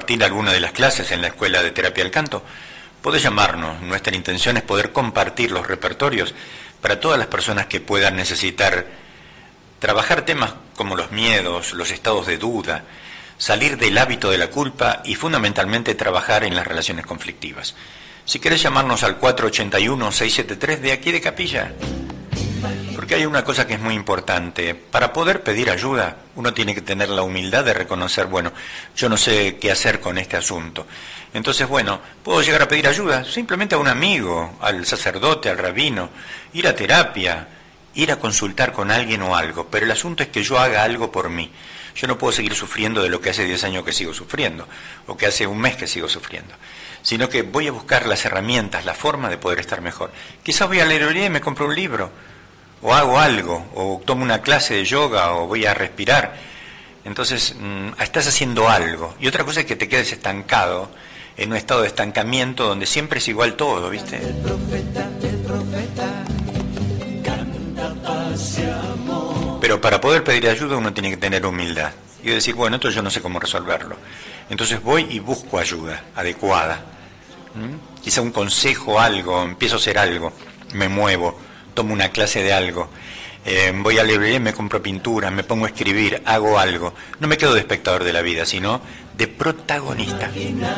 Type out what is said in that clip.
impartir alguna de las clases en la Escuela de Terapia del Canto, podés llamarnos. Nuestra intención es poder compartir los repertorios para todas las personas que puedan necesitar trabajar temas como los miedos, los estados de duda, salir del hábito de la culpa y fundamentalmente trabajar en las relaciones conflictivas. Si querés llamarnos al 481-673 de aquí de Capilla, porque hay una cosa que es muy importante. Para poder pedir ayuda, uno tiene que tener la humildad de reconocer, bueno, yo no sé qué hacer con este asunto. Entonces, bueno, puedo llegar a pedir ayuda simplemente a un amigo, al sacerdote, al rabino, ir a terapia, ir a consultar con alguien o algo, pero el asunto es que yo haga algo por mí. Yo no puedo seguir sufriendo de lo que hace 10 años que sigo sufriendo, o que hace un mes que sigo sufriendo, sino que voy a buscar las herramientas, la forma de poder estar mejor. Quizás voy a la librería y me compro un libro, o hago algo, o tomo una clase de yoga, o voy a respirar. Entonces, estás haciendo algo. Y otra cosa es que te quedes estancado, en un estado de estancamiento donde siempre es igual todo, ¿viste? El profeta canta paz y amor. Pero para poder pedir ayuda uno tiene que tener humildad y decir, bueno, esto yo no sé cómo resolverlo. Entonces voy y busco ayuda adecuada. Quizá un consejo, algo, empiezo a hacer algo, me muevo, tomo una clase de algo, voy a la librería, me compro pintura, me pongo a escribir, hago algo. No me quedo de espectador de la vida, sino de protagonista.